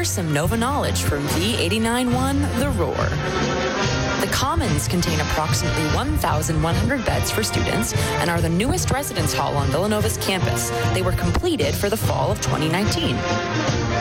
Here's some Nova knowledge from V89.1 The Roar. The Commons contain approximately 1,100 beds for students and are the newest residence hall on Villanova's campus. They were completed for the fall of 2019.